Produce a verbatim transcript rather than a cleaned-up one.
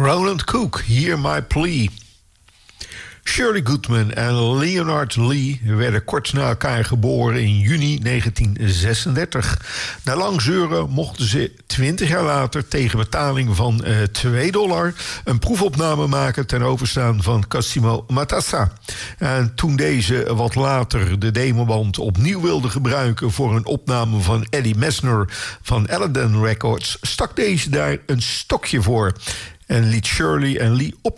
Roland Cook, Hear My Plea. Shirley Goodman en Leonard Lee werden kort na elkaar geboren in juni negentien zesendertig. Na lang zeuren mochten ze twintig jaar later tegen betaling van uh, twee dollar... een proefopname maken ten overstaan van Cosimo Matassa. En toen deze wat later de demoband opnieuw wilde gebruiken voor een opname van Eddie Messner van Aladdin Records, stak deze daar een stokje voor en liet Shirley en Lee op